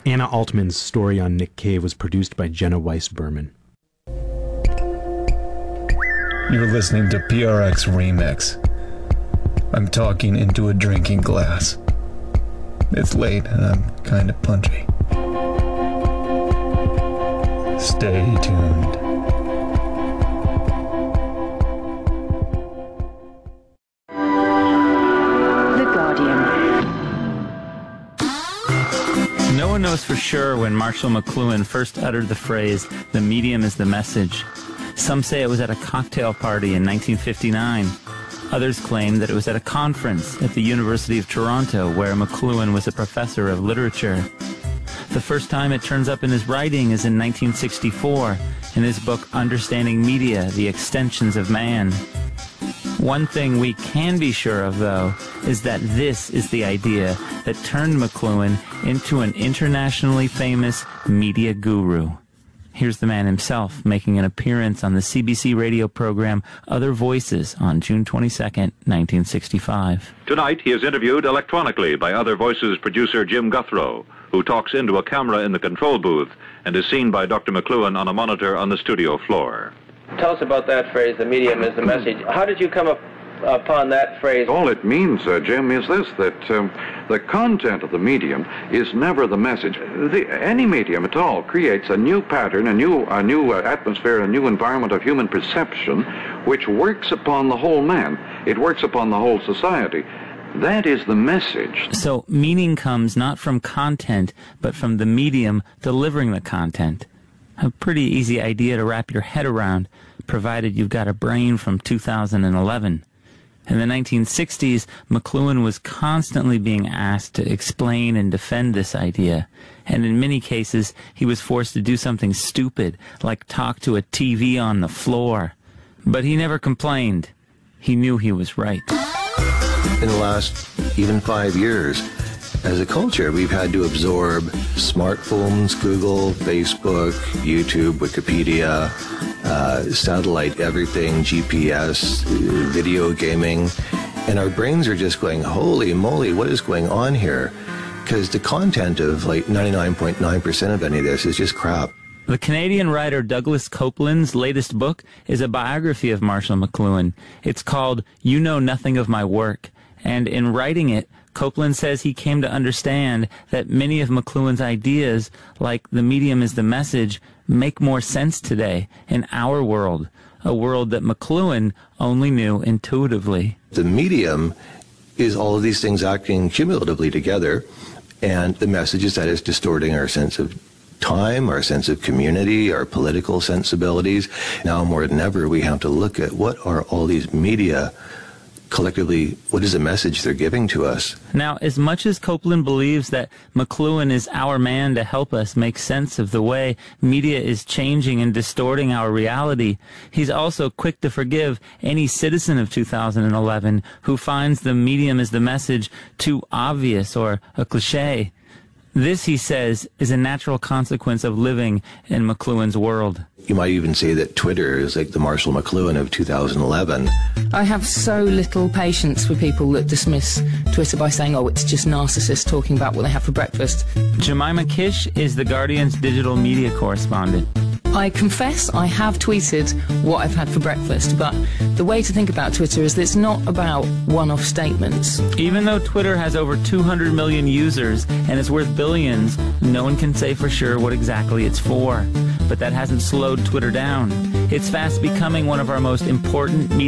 Anna Altman's story on Nick Cave was produced by Jenna Weiss-Berman. You're listening to PRX Remix. I'm talking into a drinking glass. It's late and I'm kind of punchy. Stay tuned. The Guardian. No one knows for sure when Marshall McLuhan first uttered the phrase, "The medium is the message." Some say it was at a cocktail party in 1959. Others claim that it was at a conference at the University of Toronto where McLuhan was a professor of literature. The first time it turns up in his writing is in 1964 in his book Understanding Media, The Extensions of Man. One thing we can be sure of, though, is that this is the idea that turned McLuhan into an internationally famous media guru. Here's the man himself making an appearance on the CBC radio program Other Voices on June 22nd, 1965. Tonight, he is interviewed electronically by Other Voices producer Jim Guthrow, who talks into a camera in the control booth and is seen by Dr. McLuhan on a monitor on the studio floor. Tell us about that phrase, the medium is the message. How did you come upon that phrase? All it means, Jim, is this, that the content of the medium is never the message. Any medium at all creates a new pattern, a new atmosphere, a new environment of human perception, which works upon the whole man. It works upon the whole society. That is the message. So meaning comes not from content, but from the medium delivering the content. A pretty easy idea to wrap your head around, provided you've got a brain from 2011. In the 1960s, McLuhan was constantly being asked to explain and defend this idea, and in many cases, he was forced to do something stupid, like talk to a TV on the floor. But he never complained. He knew he was right. In the last even 5 years, as a culture, we've had to absorb smartphones, Google, Facebook, YouTube, Wikipedia, satellite everything, GPS, video gaming, and our brains are just going, holy moly, what is going on here? Because the content of like 99.9% of any of this is just crap. The Canadian writer Douglas Copeland's latest book is a biography of Marshall McLuhan. It's called You Know Nothing of My Work, and in writing it, Copeland says he came to understand that many of McLuhan's ideas, like the medium is the message, make more sense today in our world, a world that McLuhan only knew intuitively. The medium is all of these things acting cumulatively together, and the message is that it's distorting our sense of time, our sense of community, our political sensibilities. Now more than ever, we have to look at what are all these media collectively, what is the message they're giving to us? Now, as much as Copeland believes that McLuhan is our man to help us make sense of the way media is changing and distorting our reality, he's also quick to forgive any citizen of 2011 who finds the medium as the message too obvious or a cliche. This, he says, is a natural consequence of living in McLuhan's world. You might even say that Twitter is like the Marshall McLuhan of 2011. I have so little patience for people that dismiss Twitter by saying, oh, it's just narcissists talking about what they have for breakfast. Jemima Kish is The Guardian's digital media correspondent. I confess I have tweeted what I've had for breakfast, but the way to think about Twitter is that it's not about one-off statements. Even though Twitter has over 200 million users and is worth billions, no one can say for sure what exactly it's for. But that hasn't slowed Twitter down. It's fast becoming one of our most important media